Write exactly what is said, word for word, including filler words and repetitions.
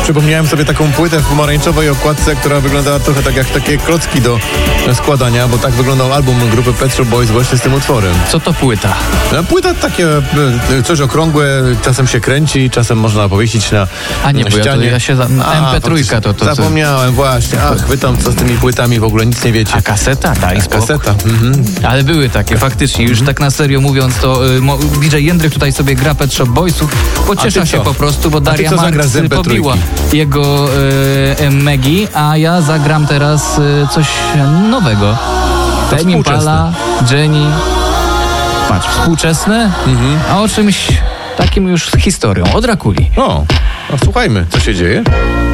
przypomniałem sobie taką płytę w pomarańczowej okładce, która wyglądała trochę tak jak takie klocki do składania, bo tak wyglądał album grupy Pet Shop Boys właśnie z tym utworem. Co to płyta? No, płyta takie coś okrągłe, czasem się kręci, czasem można powiesić na A nie, bo ja, to, ja się... Za... A, em pe trzy to, to... Zapomniałem, właśnie. Ach, wy tam co z tymi płytami w ogóle nic nie wiecie. A kaseta? Daj spokój. Kaseta. Mhm. Ale były takie, faktycznie. Już tak na serio mówiąc, to y, D J Jędryk tutaj sobie gra Pet Shop Boysów. Pociesza się po prostu, bo Daria Marks pobiła jego y, Maggie, a ja zagram teraz y, coś nowego. Tame Impala, Jenny. Patrz, współczesne, mhm. a o czymś takim już historią, o Drakuli. O, a słuchajmy, co się dzieje?